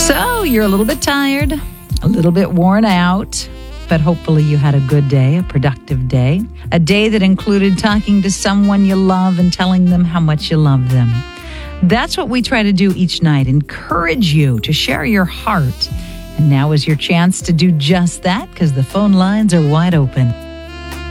So you're a little bit tired, a little bit worn out, but hopefully you had a good day, a productive day, a day that included talking to someone you love and telling them how much you love them. That's what we try to do each night, encourage you to share your heart. And now is your chance to do just that because the phone lines are wide open.